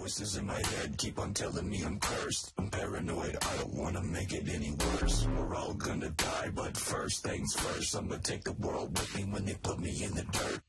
voices in my head keep on telling me I'm cursed. I'm paranoid, I don't wanna make it any worse. We're all gonna die, but first things first, I'ma take the world with me when they put me in the dirt.